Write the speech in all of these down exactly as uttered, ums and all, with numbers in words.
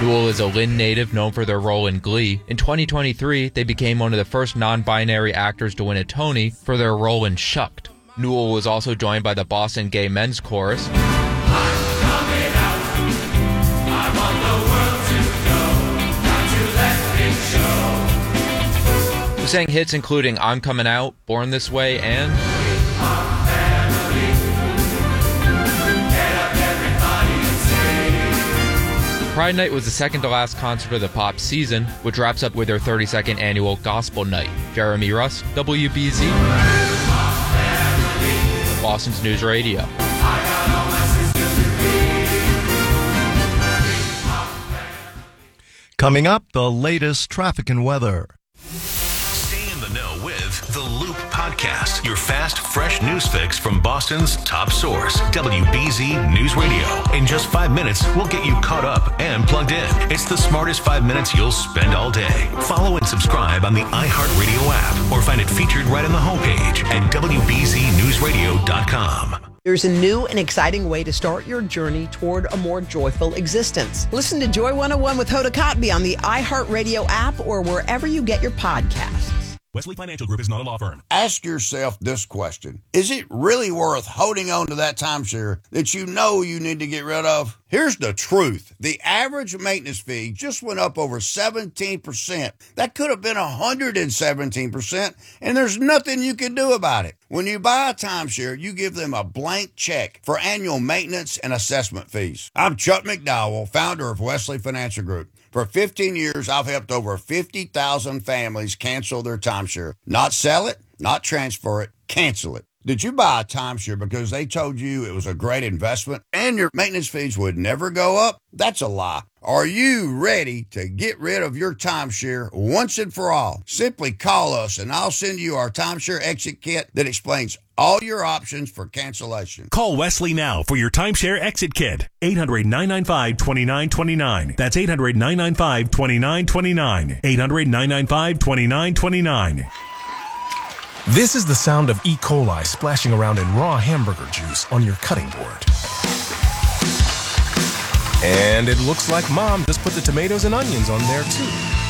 Newell is a Lynn native known for their role in Glee. In twenty twenty-three, they became one of the first non-binary actors to win a Tony for their role in Shucked. Newell was also joined by the Boston Gay Men's Chorus, who sang hits including I'm Coming Out, Born This Way, and Pride Night was the second to last concert of the pop season, which wraps up with their thirty-second annual Gospel Night. Jeremy Russ, W B Z, Boston's News Radio. Coming up, the latest traffic and weather. Stay in the know with The Loop Podcast, your fast, fresh news fix from Boston's top source, W B Z News Radio. In just five minutes, we'll get you caught up and plugged in. It's the smartest five minutes you'll spend all day. Follow and subscribe on the iHeartRadio app or find it featured right on the homepage at W B Z news radio dot com. There's a new and exciting way to start your journey toward a more joyful existence. Listen to Joy one oh one with Hoda Kotb on the iHeartRadio app or wherever you get your podcasts. Wesley Financial Group is not a law firm. Ask yourself this question. Is it really worth holding on to that timeshare that you know you need to get rid of? Here's the truth. The average maintenance fee just went up over seventeen percent. That could have been one hundred seventeen percent, and there's nothing you can do about it. When you buy a timeshare, you give them a blank check for annual maintenance and assessment fees. I'm Chuck McDowell, founder of Wesley Financial Group. For fifteen years, I've helped over fifty thousand families cancel their timeshare. Not sell it, not transfer it, cancel it. Did you buy a timeshare because they told you it was a great investment and your maintenance fees would never go up? That's a lie. Are you ready to get rid of your timeshare once and for all? Simply call us and I'll send you our timeshare exit kit that explains all your options for cancellation. Call Wesley now for your timeshare exit kit. eight hundred, nine nine five, two nine two nine. That's eight hundred, nine nine five, two nine two nine. eight hundred, nine nine five, two nine two nine. This is the sound of E. coli splashing around in raw hamburger juice on your cutting board. And it looks like Mom just put the tomatoes and onions on there too.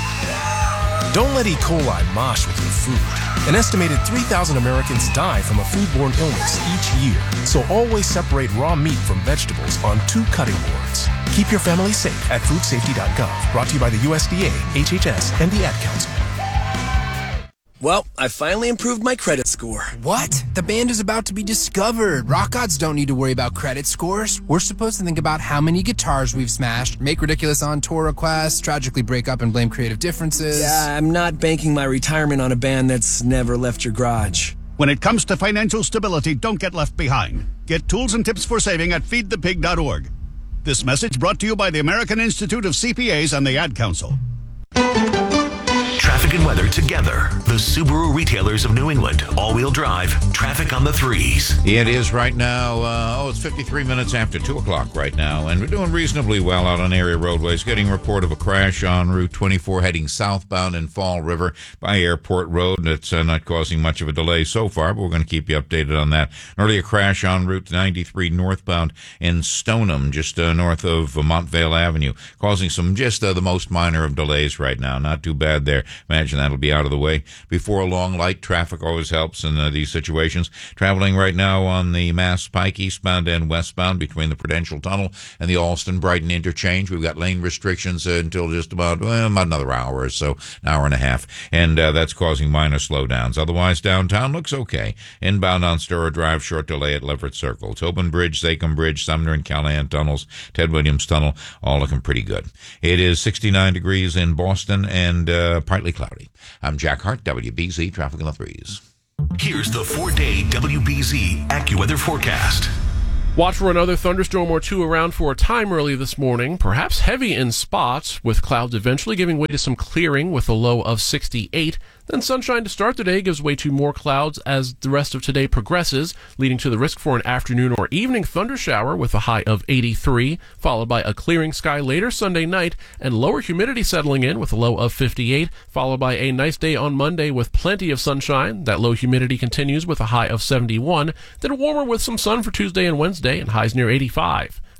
Don't let E. coli mosh with your food. An estimated three thousand Americans die from a foodborne illness each year. So always separate raw meat from vegetables on two cutting boards. Keep your family safe at food safety dot gov. Brought to you by the U S D A, H H S, and the Ad Council. Well, I finally improved my credit score. What? The band is about to be discovered. Rock gods don't need to worry about credit scores. We're supposed to think about how many guitars we've smashed, make ridiculous on-tour requests, tragically break up and blame creative differences. Yeah, I'm not banking my retirement on a band that's never left your garage. When it comes to financial stability, don't get left behind. Get tools and tips for saving at feed the pig dot org. This message brought to you by the American Institute of C P As and the Ad Council. Traffic and weather together. The Subaru retailers of New England. All-wheel drive. Traffic on the threes. It is right now, uh, oh, it's fifty-three minutes after two o'clock right now, and we're doing reasonably well out on area roadways. Getting a report of a crash on Route twenty-four heading southbound in Fall River by Airport Road. It's uh, not causing much of a delay so far, but we're going to keep you updated on that. An earlier crash on Route ninety-three northbound in Stoneham, just uh, north of uh, Montvale Avenue, causing some just uh, the most minor of delays right now. Not too bad there. Imagine that'll be out of the way before long. Light traffic always helps in uh, these situations. Traveling right now on the Mass Pike eastbound and westbound between the Prudential Tunnel and the Alston-Brighton interchange. We've got lane restrictions uh, until just about, well, about another hour or so, an hour and a half, and uh, that's causing minor slowdowns. Otherwise, downtown looks okay. Inbound on Stora Drive, short delay at Leverett Circle. Tobin Bridge, Zachem Bridge, Sumner and Callahan Tunnels, Ted Williams Tunnel, all looking pretty good. It is sixty-nine degrees in Boston and uh, partly cloudy. I'm Jack Hart, W B Z Traffic on the Threes. Here's the four-day W B Z AccuWeather forecast. Watch for another thunderstorm or two around for a time early this morning, perhaps heavy in spots, with clouds eventually giving way to some clearing with a low of sixty-eight. Then sunshine to start the day gives way to more clouds as the rest of today progresses, leading to the risk for an afternoon or evening thunder shower with a high of eighty-three, followed by a clearing sky later Sunday night and lower humidity settling in with a low of fifty-eight, followed by a nice day on Monday with plenty of sunshine. That low humidity continues with a high of seventy-one, then warmer with some sun for Tuesday and Wednesday and highs near eighty-five.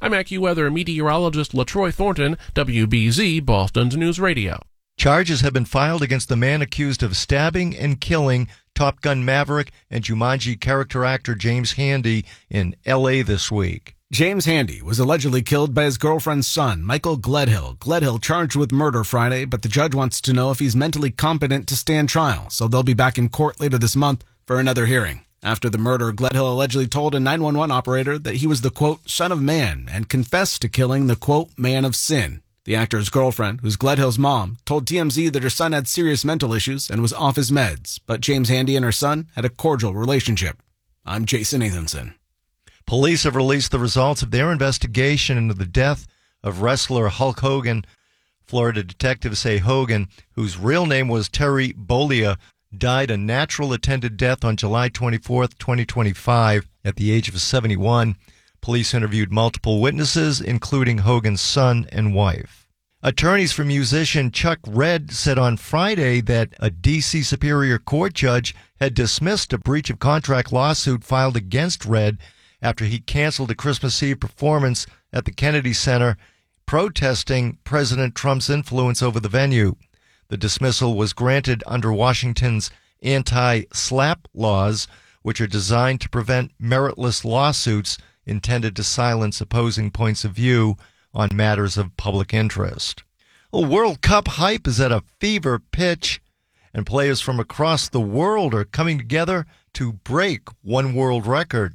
I'm AccuWeather meteorologist LaTroy Thornton, W B Z Boston's News Radio. Charges have been filed against the man accused of stabbing and killing Top Gun Maverick and Jumanji character actor James Handy in L A this week. James Handy was allegedly killed by his girlfriend's son, Michael Gledhill. Gledhill charged with murder Friday, but the judge wants to know if he's mentally competent to stand trial, so they'll be back in court later this month for another hearing. After the murder, Gledhill allegedly told a nine one one operator that he was the, quote, son of man, and confessed to killing the, quote, man of sin. The actor's girlfriend, who's Gledhill's mom, told T M Z that her son had serious mental issues and was off his meds, but James Handy and her son had a cordial relationship. I'm Jason Nathanson. Police have released the results of their investigation into the death of wrestler Hulk Hogan. Florida detectives say Hogan, whose real name was Terry Bollea, died a natural attended death on July twenty-fourth, twenty twenty-five, at the age of seventy-one. Police interviewed multiple witnesses, including Hogan's son and wife. Attorneys for musician Chuck Redd said on Friday that a D C Superior Court judge had dismissed a breach of contract lawsuit filed against Redd after he canceled a Christmas Eve performance at the Kennedy Center, protesting President Trump's influence over the venue. The dismissal was granted under Washington's anti-SLAPP laws, which are designed to prevent meritless lawsuits intended to silence opposing points of view on matters of public interest. Well, World Cup hype is at a fever pitch, and players from across the world are coming together to break one world record.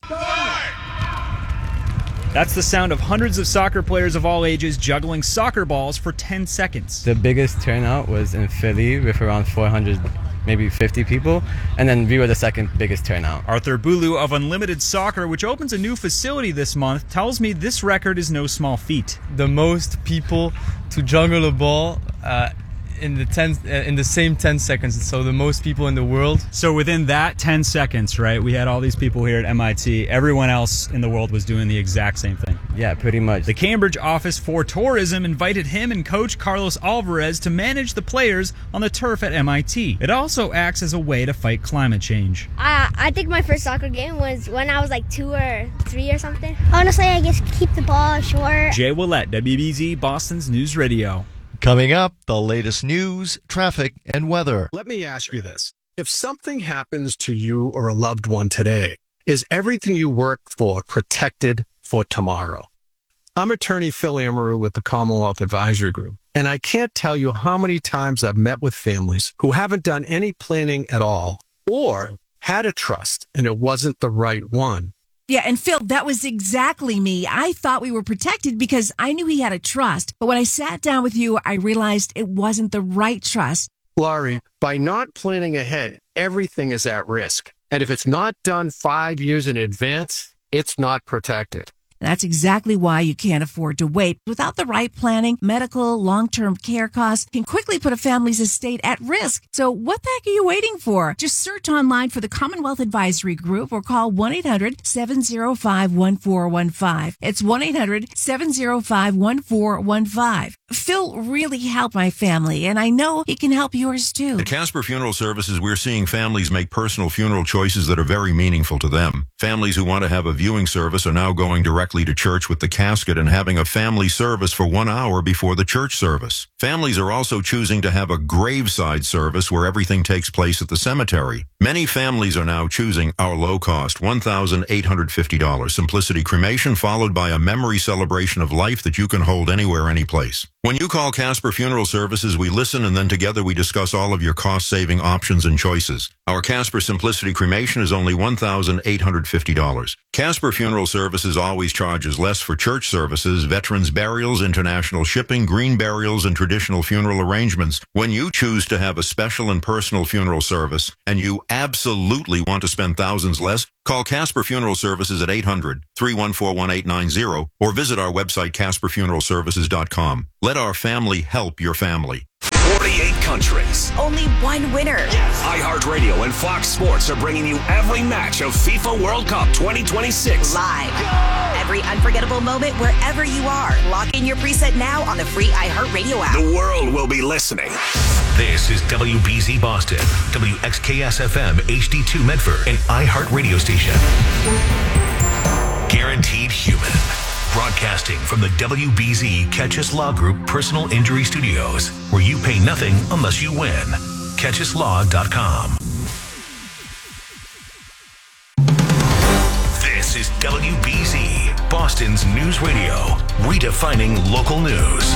That's the sound of hundreds of soccer players of all ages juggling soccer balls for ten seconds. The biggest turnout was in Philly with around four hundred, maybe fifty people, and then we were the second biggest turnout. Arthur Bulu of Unlimited Soccer, which opens a new facility this month, tells me this record is no small feat. The most people to juggle a ball uh, in the ten, uh, in the same ten seconds, so the most people in the world. So within that ten seconds, right, we had all these people here at M I T. Everyone else in the world was doing the exact same thing. Yeah, pretty much. The Cambridge Office for Tourism invited him and coach Carlos Alvarez to manage the players on the turf at M I T. It also acts as a way to fight climate change. Uh, I think my first soccer game was when I was like two or three or something. Honestly, I just keep the ball short. Jay Willett, W B Z Boston's News Radio. Coming up, the latest news, traffic, and weather. Let me ask you this. If something happens to you or a loved one today, is everything you work for protected for tomorrow? I'm attorney Phil Amaru with the Commonwealth Advisory Group, and I can't tell you how many times I've met with families who haven't done any planning at all or had a trust and it wasn't the right one. Yeah, and Phil, that was exactly me. I thought we were protected because I knew he had a trust. But when I sat down with you, I realized it wasn't the right trust. Laurie, by not planning ahead, everything is at risk. And if it's not done five years in advance, it's not protected. That's exactly why you can't afford to wait. Without the right planning, medical, long-term care costs can quickly put a family's estate at risk. So what the heck are you waiting for? Just search online for the Commonwealth Advisory Group or call one eight hundred seven oh five one four one five. It's one eight hundred seven oh five one four one five. Phil really helped my family, and I know he can help yours too. At Casper Funeral Services, we're seeing families make personal funeral choices that are very meaningful to them. Families who want to have a viewing service are now going directly to church with the casket and having a family service for one hour before the church service. Families are also choosing to have a graveside service where everything takes place at the cemetery. Many families are now choosing our low-cost one thousand eight hundred fifty dollars Simplicity Cremation, followed by a memory celebration of life that you can hold anywhere, anyplace. When you call Casper Funeral Services, we listen and then together we discuss all of your cost-saving options and choices. Our Casper Simplicity Cremation is only one thousand eight hundred fifty dollars. Casper Funeral Services always charges less for church services, veterans burials, international shipping, green burials, and traditional funeral arrangements. When you choose to have a special and personal funeral service, and you absolutely want to spend thousands less, call Casper Funeral Services at eight hundred three one four one eight nine zero or visit our website casper funeral services dot com. Let our family help your family. forty-eight countries. Only one winner. Yes. iHeartRadio and Fox Sports are bringing you every match of FIFA World Cup twenty twenty-six. Live. Go! Every unforgettable moment wherever you are. Lock in your preset now on the free iHeartRadio app. The world will be listening. This is W B Z Boston, W X K S F M H D two Medford, an iHeart radio station. Guaranteed human. Broadcasting from the W B Z Catchus Law Group Personal Injury Studios, where you pay nothing unless you win. catchus law dot com. This is W B Z, Boston's news radio, redefining local news.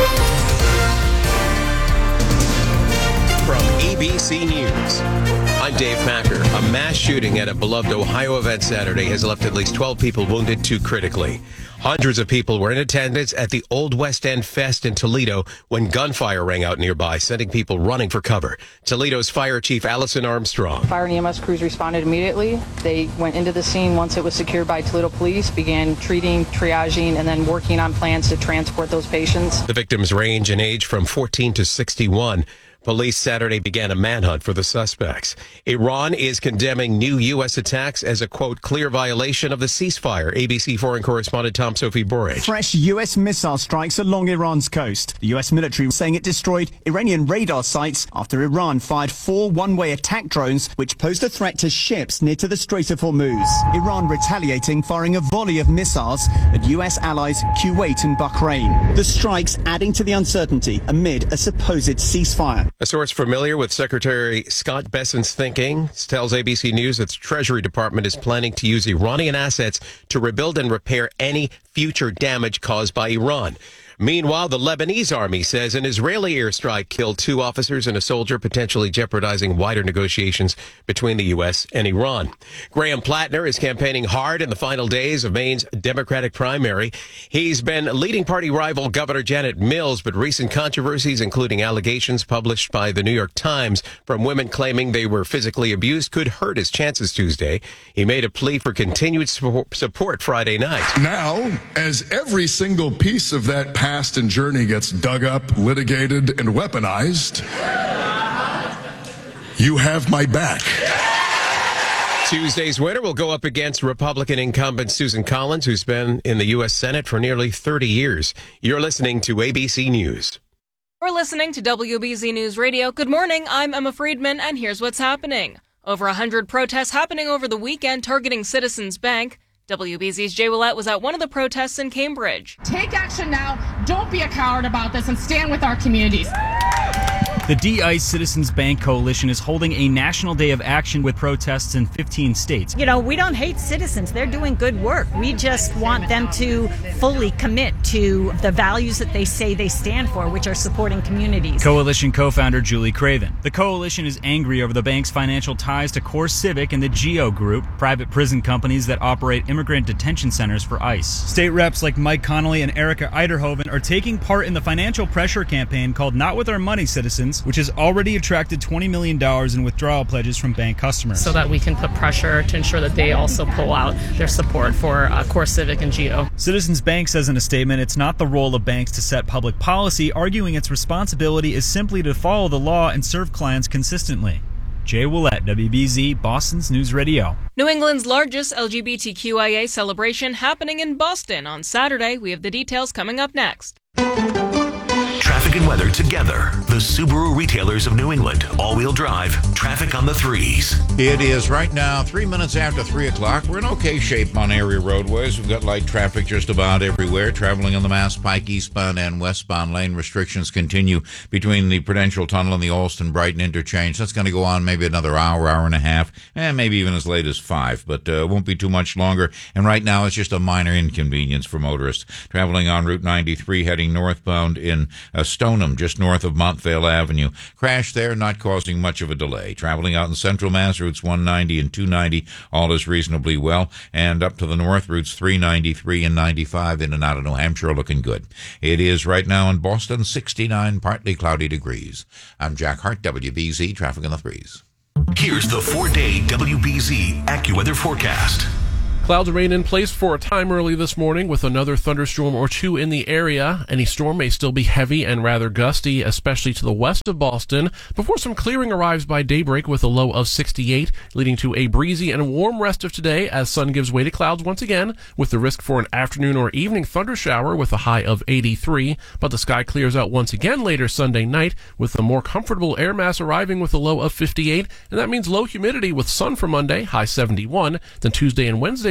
From A B C News, I'm Dave Packer. A mass shooting at a beloved Ohio event Saturday has left at least twelve people wounded, two critically. Hundreds of people were in attendance at the Old West End Fest in Toledo when gunfire rang out nearby, sending people running for cover. Toledo's Fire Chief Allison Armstrong. Fire and E M S crews responded immediately. They went into the scene once it was secured by Toledo Police, began treating, triaging, and then working on plans to transport those patients. The victims range in age from fourteen to sixty-one. Police Saturday began a manhunt for the suspects. Iran is condemning new U S attacks as a, quote, clear violation of the ceasefire. A B C foreign correspondent Tom Sophie Borage. Fresh U S missile strikes along Iran's coast. The U S military saying it destroyed Iranian radar sites after Iran fired four one-way attack drones which posed a threat to ships near to the Strait of Hormuz. Iran retaliating, firing a volley of missiles at U S allies Kuwait and Bahrain. The strikes adding to the uncertainty amid a supposed ceasefire. A source familiar with Secretary Scott Bessent's thinking tells A B C News that the Treasury Department is planning to use Iranian assets to rebuild and repair any future damage caused by Iran. Meanwhile, the Lebanese army says an Israeli airstrike killed two officers and a soldier, potentially jeopardizing wider negotiations between the U S and Iran. Graham Plattner is campaigning hard in the final days of Maine's Democratic primary. He's been leading party rival Governor Janet Mills, but recent controversies, including allegations published by the New York Times from women claiming they were physically abused, could hurt his chances Tuesday. He made a plea for continued support Friday night. Now, as every single piece of that past and journey gets dug up, litigated, and weaponized, you have my back. Tuesday's winner will go up against Republican incumbent Susan Collins, who's been in the U S Senate for nearly thirty years. You're listening to A B C News. We're listening to W B Z News Radio. Good morning, I'm Emma Friedman, and here's what's happening. Over one hundred protests happening over the weekend targeting Citizens Bank. W B Z's Jay Willett was at one of the protests in Cambridge. Take action now. Don't be a coward about this and stand with our communities. The D-ICE Citizens Bank Coalition is holding a national day of action with protests in fifteen states. You know, we don't hate citizens. They're doing good work. We just want them to fully commit to the values that they say they stand for, which are supporting communities. Coalition co-founder Julie Craven. The coalition is angry over the bank's financial ties to Core Civic and the GEO Group, private prison companies that operate immigrant detention centers for ICE. State reps like Mike Connolly and Erica Eiderhoven are taking part in the financial pressure campaign called Not With Our Money, Citizens, which has already attracted twenty million dollars in withdrawal pledges from bank customers. So that we can put pressure to ensure that they also pull out their support for uh, Core Civic and GEO. Citizens Bank says in a statement it's not the role of banks to set public policy, arguing its responsibility is simply to follow the law and serve clients consistently. Jay Willett, W B Z, Boston's News Radio. New England's largest L G B T Q I A celebration happening in Boston on Saturday. We have the details coming up next. Traffic and weather together. The Subaru retailers of New England. All-wheel drive. Traffic on the threes. It is right now three minutes after three o'clock. We're in okay shape on area roadways. We've got light traffic just about everywhere. Traveling on the Mass Pike eastbound and westbound lane restrictions continue between the Prudential Tunnel and the Alston-Brighton interchange. That's going to go on maybe another hour, hour and a half, and maybe even as late as five, but uh, won't be too much longer. And right now it's just a minor inconvenience for motorists. Traveling on Route ninety-three heading northbound in uh, Stoneham, just north of Montvale Avenue. Crash there, not causing much of a delay. Traveling out in Central Mass, routes one ninety and two ninety, all is reasonably well. And up to the north, routes three ninety-three and ninety-five in and out of New Hampshire looking good. It is right now in Boston, sixty-nine, partly cloudy degrees. I'm Jack Hart, W B Z, traffic in the threes. Here's the four-day W B Z AccuWeather forecast. Clouds remain in place for a time early this morning with another thunderstorm or two in the area. Any storm may still be heavy and rather gusty, especially to the west of Boston, before some clearing arrives by daybreak with a low of sixty-eight, leading to a breezy and warm rest of today as sun gives way to clouds once again, with the risk for an afternoon or evening thunder shower with a high of eighty-three. But the sky clears out once again later Sunday night with a more comfortable air mass arriving with a low of fifty-eight, and that means low humidity with sun for Monday, high seventy-one. Then Tuesday and Wednesday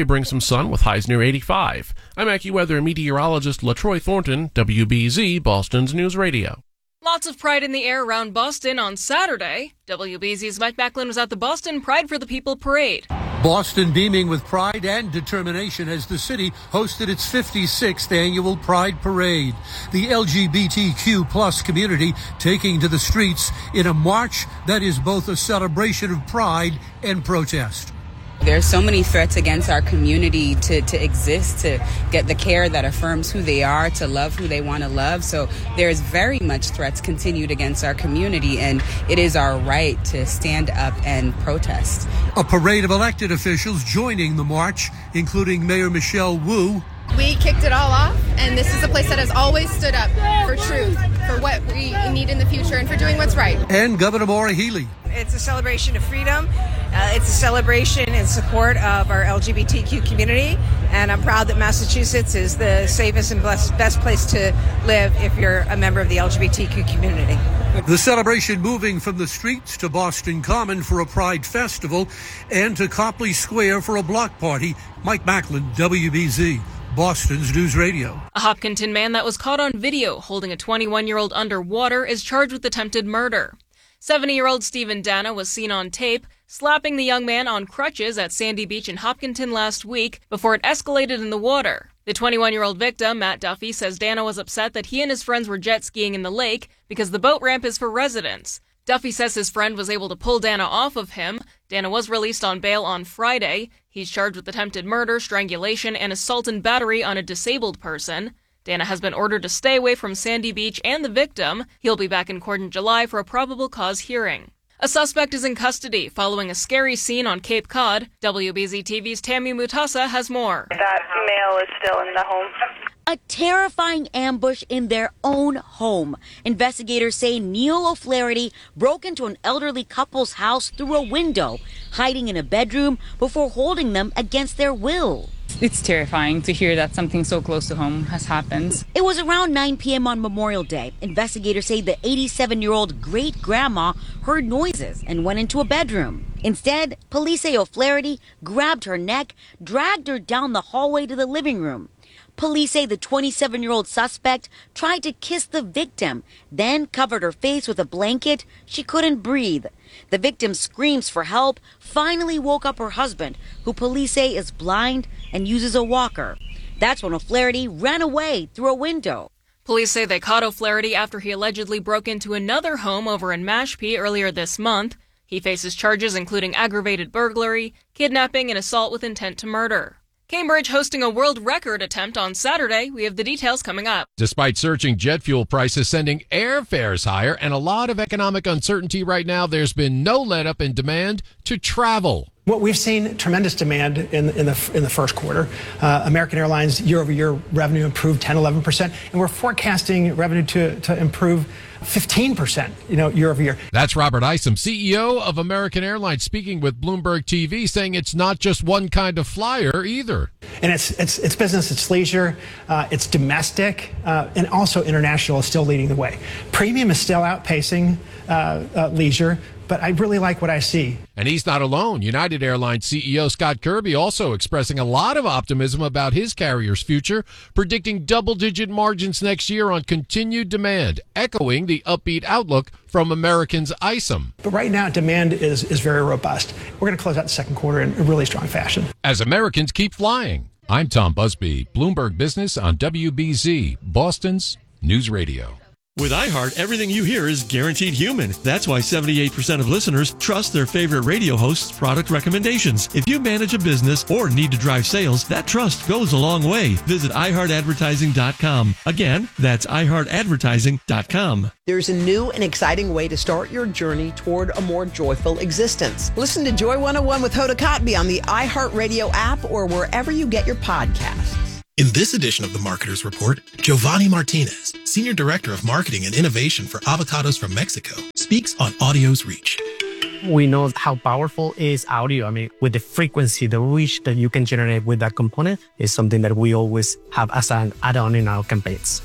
brings some sun with highs near eighty-five. I'm AccuWeather meteorologist LaTroy Thornton, W B Z, Boston's News Radio. Lots of pride in the air around Boston on Saturday. W B Z's Mike Macklin was at the Boston Pride for the People parade. Boston beaming with pride and determination as the city hosted its fifty-sixth annual Pride Parade. The L G B T Q plus community taking to the streets in a march that is both a celebration of pride and protest. There's so many threats against our community to, to exist, to get the care that affirms who they are, to love who they want to love. So there's very much threats continued against our community, and it is our right to stand up and protest. A parade of elected officials joining the march, including Mayor Michelle Wu. We kicked it all off, and this is a place that has always stood up for truth, for what we need in the future, and for doing what's right. And Governor Maura Healey. It's a celebration of freedom. Uh, it's a celebration in support of our L G B T Q community, and I'm proud that Massachusetts is the safest and best, best place to live if you're a member of the L G B T Q community. The celebration moving from the streets to Boston Common for a Pride Festival and to Copley Square for a block party. Mike Macklin, W B Z, Boston's News Radio. A Hopkinton man that was caught on video holding a twenty-one-year-old underwater is charged with attempted murder. seventy-year-old Stephen Dana was seen on tape slapping the young man on crutches at Sandy Beach in Hopkinton last week before it escalated in the water. The twenty-one-year-old victim, Matt Duffy, says Dana was upset that he and his friends were jet skiing in the lake because the boat ramp is for residents. Duffy says his friend was able to pull Dana off of him. Dana was released on bail on Friday. He's charged with attempted murder, strangulation, and assault and battery on a disabled person. Dana has been ordered to stay away from Sandy Beach and the victim. He'll be back in court in July for a probable cause hearing. A suspect is in custody following a scary scene on Cape Cod. W B Z T V's Tammy Mutasa has more. That male is still in the home. A terrifying ambush in their own home. Investigators say Neil O'Flaherty broke into an elderly couple's house through a window, hiding in a bedroom before holding them against their will. It's terrifying to hear that something so close to home has happened. It was around nine p.m. on Memorial Day. Investigators say the eighty-seven-year-old great-grandma heard noises and went into a bedroom. Instead, police say O'Flaherty grabbed her neck, dragged her down the hallway to the living room. Police say the twenty-seven-year-old suspect tried to kiss the victim, then covered her face with a blanket. She couldn't breathe. The victim's screams for help finally woke up her husband, who police say is blind and uses a walker. That's when O'Flaherty ran away through a window. Police say they caught O'Flaherty after he allegedly broke into another home over in Mashpee earlier this month. He faces charges including aggravated burglary, kidnapping, and assault with intent to murder. Cambridge hosting a world record attempt on Saturday. We have the details coming up. Despite surging jet fuel prices sending airfares higher and a lot of economic uncertainty right now, there's been no let-up in demand to travel. What we've seen tremendous demand in, in the in the first quarter. Uh, American Airlines year-over-year revenue improved ten, eleven percent, and we're forecasting revenue to, to improve fifteen percent, you know, year over year. That's Robert Isom, C E O of American Airlines, speaking with Bloomberg T V, saying it's not just one kind of flyer either. And it's it's it's business, it's leisure, uh, it's domestic, uh, and also international is still leading the way. Premium is still outpacing uh, uh, leisure, but I really like what I see. And he's not alone. United Airlines C E O Scott Kirby also expressing a lot of optimism about his carrier's future, predicting double-digit margins next year on continued demand, echoing the upbeat outlook from American's Isom. But right now, demand is, is very robust. We're going to close out the second quarter in a really strong fashion. As Americans keep flying. I'm Tom Busby, Bloomberg Business on W B Z, Boston's News Radio. With iHeart, everything you hear is guaranteed human. That's why seventy-eight percent of listeners trust their favorite radio host's product recommendations. If you manage a business or need to drive sales, that trust goes a long way. Visit i heart advertising dot com. Again, that's i heart advertising dot com. There's a new and exciting way to start your journey toward a more joyful existence. Listen to Joy one oh one with Hoda Kotb on the iHeartRadio app or wherever you get your podcasts. In this edition of the Marketer's Report, Giovanni Martinez, Senior Director of Marketing and Innovation for Avocados from Mexico, speaks on audio's reach. We know how powerful is audio. I mean, with the frequency, the reach that you can generate with that component is something that we always have as an add-on in our campaigns.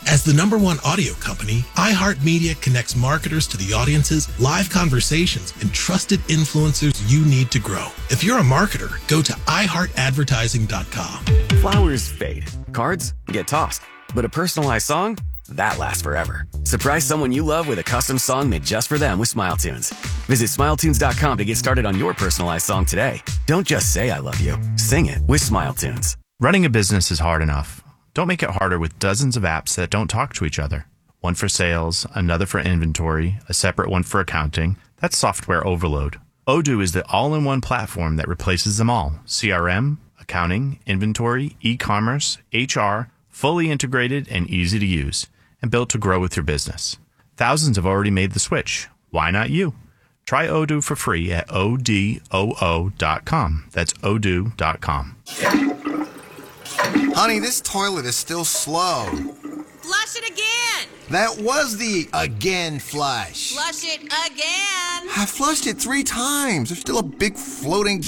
As the number one audio company, iHeartMedia connects marketers to the audiences, live conversations, and trusted influencers you need to grow. If you're a marketer, go to i heart advertising dot com. Flowers fade. Cards get tossed. But a personalized song? That lasts forever. Surprise someone you love with a custom song made just for them with SmileTunes. Visit smile tunes dot com to get started on your personalized song today. Don't just say I love you. Sing it with SmileTunes. Running a business is hard enough. Don't make it harder with dozens of apps that don't talk to each other. One for sales, another for inventory, a separate one for accounting. That's software overload. Odoo is the all-in-one platform that replaces them all. C R M, accounting, inventory, e-commerce, H R, fully integrated and easy to use, and built to grow with your business. Thousands have already made the switch. Why not you? Try Odoo for free at O D O O dot com. That's odoo dot com. Honey, this toilet is still slow. Flush it again. That was the again flush. Flush it again. I flushed it three times. There's still a big floating...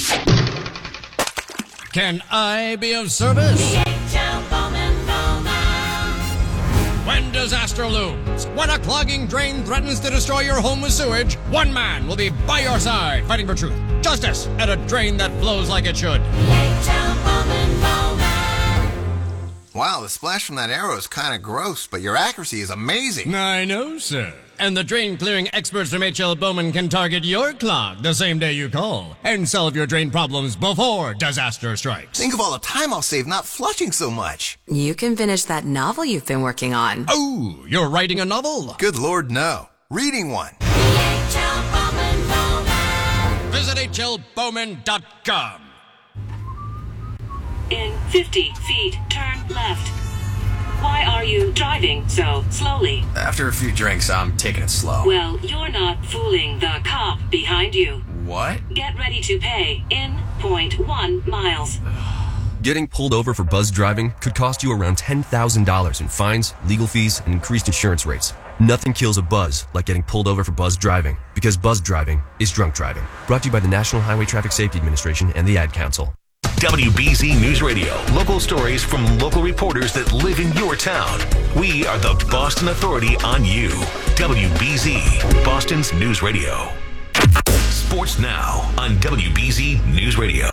Can I be of service? D H L Bowman Bowman. When disaster looms, when a clogging drain threatens to destroy your home with sewage, one man will be by your side fighting for truth, justice, and a drain that flows like it should. D H L Bowman Bowman. Wow, the splash from that arrow is kind of gross, but your accuracy is amazing. I know, sir. And the drain clearing experts from H L Bowman can target your clog the same day you call and solve your drain problems before disaster strikes. Think of all the time I'll save not flushing so much. You can finish that novel you've been working on. Oh, you're writing a novel? Good Lord, no. Reading one. D H L Bowman Bowman. Visit H L Bowman dot com. In fifty feet, turn left. Why are you driving so slowly? After a few drinks, I'm taking it slow. Well, you're not fooling the cop behind you. What? Get ready to pay in point one miles. Getting pulled over for buzz driving could cost you around ten thousand dollars in fines, legal fees, and increased insurance rates. Nothing kills a buzz like getting pulled over for buzz driving, because buzz driving is drunk driving. Brought to you by the National Highway Traffic Safety Administration and the Ad Council. W B Z News Radio. Local stories from local reporters that live in your town. We are the Boston Authority on you. W B Z, Boston's News Radio. Sports now on W B Z News Radio.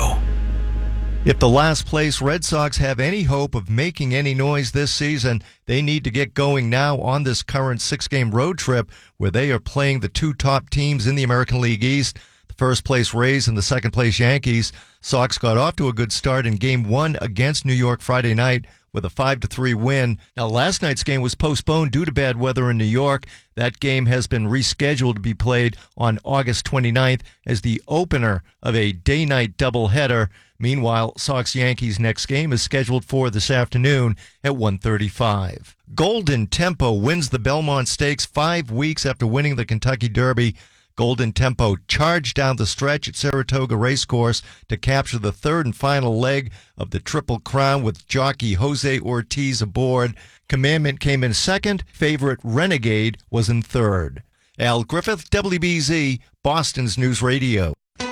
If the last place Red Sox have any hope of making any noise this season, they need to get going now on this current six-game road trip where they are playing the two top teams in the American League East. First place Rays and the second place Yankees. Sox got off to a good start in game one against New York Friday night with a five to three win. Now, last night's game was postponed due to bad weather in New York. That game has been rescheduled to be played on August twenty-ninth as the opener of a day-night doubleheader. Meanwhile, Sox-Yankees' next game is scheduled for this afternoon at one thirty-five. Golden Tempo wins the Belmont Stakes five weeks after winning the Kentucky Derby. Golden Tempo charged down the stretch at Saratoga Racecourse to capture the third and final leg of the Triple Crown with jockey Jose Ortiz aboard. Commandment came in second. Favorite Renegade was in third. Al Griffith, W B Z, Boston's News Radio.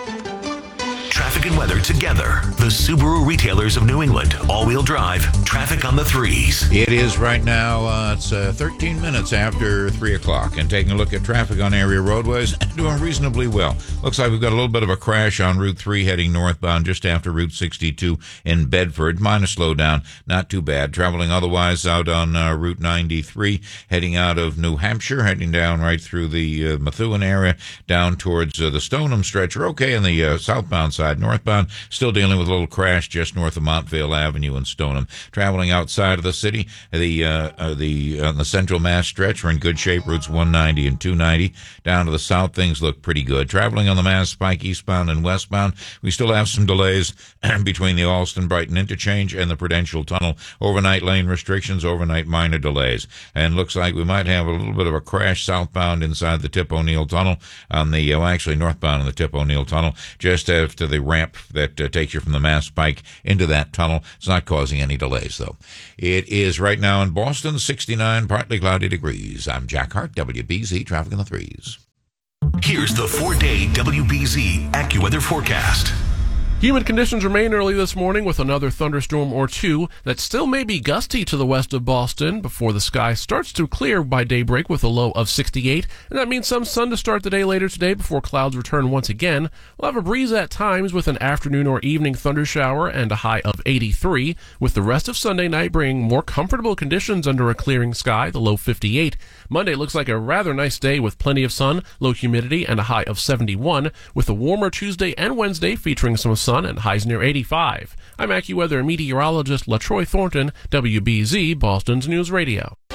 Traffic and weather together. The Subaru retailers of New England. All-wheel drive. Traffic on the threes. It is right now, uh, it's uh, thirteen minutes after three o'clock. And taking a look at traffic on area roadways, doing reasonably well. Looks like we've got a little bit of a crash on Route three heading northbound just after Route sixty-two in Bedford. Minor slowdown, not too bad. Traveling otherwise out on uh, Route ninety-three, heading out of New Hampshire, heading down right through the uh, Methuen area, down towards uh, the Stoneham stretch. We're okay on the uh, southbound side. Northbound, still dealing with a little crash just north of Montvale Avenue in Stoneham. Traveling outside of the city, the uh, uh, the on the Central Mass stretch, we're in good shape. Routes one ninety and two ninety. Down to the south, things look pretty good. Traveling on the Mass Pike eastbound and westbound, we still have some delays between the Alston-Brighton interchange and the Prudential Tunnel. Overnight lane restrictions, overnight minor delays. And looks like we might have a little bit of a crash southbound inside the Tip O'Neill Tunnel on the, uh, well, actually northbound in the Tip O'Neill Tunnel, just after the ramp that uh, takes you from the Mass Pike into that tunnel. It's not causing any delays, though. It is right now in Boston, sixty-nine, partly cloudy degrees. I'm Jack Hart, W B Z, traffic in the threes. Here's the four-day W B Z AccuWeather forecast. Humid conditions remain early this morning with another thunderstorm or two that still may be gusty to the west of Boston before the sky starts to clear by daybreak with a low of sixty-eight. And that means some sun to start the day later today before clouds return once again. We'll have a breeze at times with an afternoon or evening thunder shower and a high of eighty-three, with the rest of Sunday night bringing more comfortable conditions under a clearing sky, the low fifty-eight. Monday looks like a rather nice day with plenty of sun, low humidity, and a high of seventy-one, with a warmer Tuesday and Wednesday featuring some sun and highs near eighty-five. I'm AccuWeather meteorologist LaTroy Thornton, W B Z, Boston's News Radio.